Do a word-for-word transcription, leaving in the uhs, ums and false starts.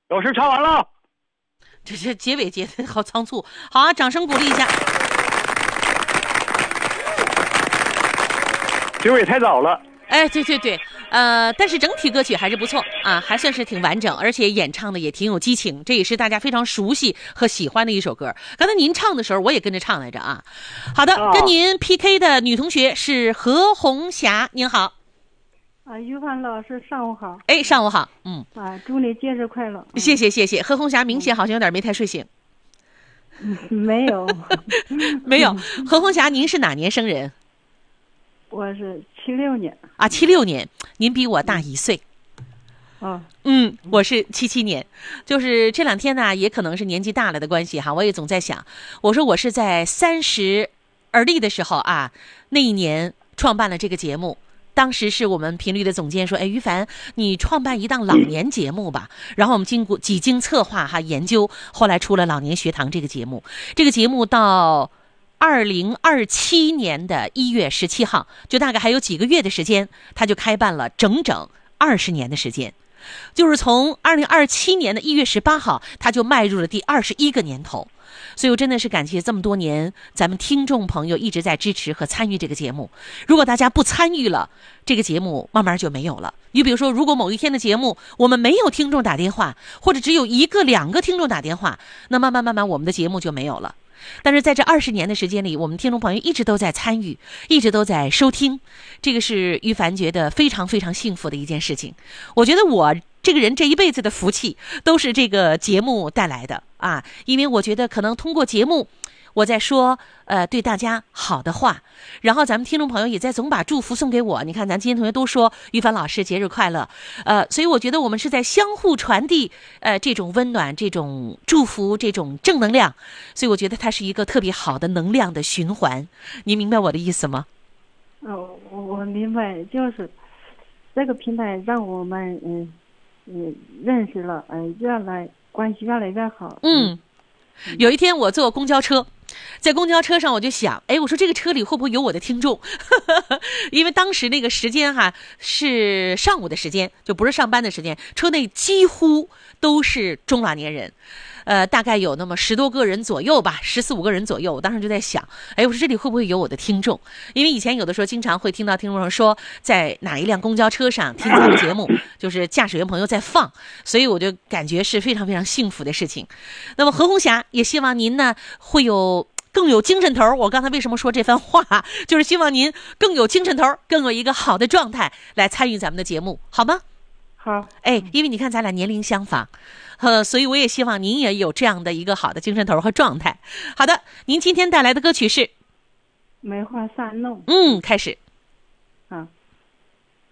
有事唱完了。 这这结尾结的好仓促，好啊，掌声鼓励一下。 结尾太早了。 哎，对对对，呃，但是整体歌曲还是不错啊，还算是挺完整，而且演唱的也挺有激情，这也是大家非常熟悉和喜欢的一首歌。刚才您唱的时候，我也跟着唱来着啊。好的， 啊、 跟您 P K 的女同学是何红霞，您好。 啊，于凡老师，上午好。 哎，上午好，嗯。 啊，祝你节日快乐。 谢谢谢谢。何红霞明显好像有点没太睡醒。 嗯、没有， 没有。何红霞，您是哪年生人？ 我是七六年。 啊，七六年，您比我大一岁。 哦， 嗯，我是七七年，就是这两天呢，也可能是年纪大了的关系哈，我也总在想，我说我是在三十而立的时候啊，那一年创办了这个节目。当时是我们频率的总监说，哎，于凡，你创办一档老年节目吧。然后我们经过几经策划哈研究，后来出了老年学堂这个节目。这个节目到二零二七年的一月十七号，就大概还有几个月的时间，他就开办了整整二十年的时间。就是从二零二七年的一月十八号，他就迈入了第二十一个年头。所以我真的是感谢这么多年咱们听众朋友一直在支持和参与这个节目。如果大家不参与了，这个节目慢慢就没有了。你比如说，如果某一天的节目我们没有听众打电话，或者只有一个两个听众打电话，那慢慢慢慢我们的节目就没有了。但是在这二十年的时间里，我们听众朋友一直都在参与，一直都在收听，这个是于凡觉得非常非常幸福的一件事情。我觉得我这个人这一辈子的福气都是这个节目带来的啊，因为我觉得可能通过节目我在说呃对大家好的话，然后咱们听众朋友也在总把祝福送给我。你看咱今天同学都说于凡老师节日快乐，呃所以我觉得我们是在相互传递呃这种温暖，这种祝福，这种正能量，所以我觉得它是一个特别好的能量的循环。您明白我的意思吗？ 哦，我我明白，就是这个平台让我们嗯嗯认识了，嗯、呃、越来关系越来越好。 嗯，有一天我坐公交车，在公交车上我就想，哎，我说这个车里会不会有我的听众？因为当时那个时间哈是上午的时间，就不是上班的时间，车内几乎都是中老年人。呃，大概有那么十多个人左右吧，十四五个人左右。我当时就在想，哎，我说这里会不会有我的听众？因为以前有的时候经常会听到听众说，在哪一辆公交车上听咱们节目，就是驾驶员朋友在放，所以我就感觉是非常非常幸福的事情。那么何红霞也希望您呢会有更有精神头。我刚才为什么说这番话，就是希望您更有精神头，更有一个好的状态来参与咱们的节目，好吗？ 好。 哎，因为你看咱俩年龄相仿。呃，所以我也希望您也有这样的一个好的精神头和状态。好的，您今天带来的歌曲是《 梅花三弄》。 嗯，开始。 啊。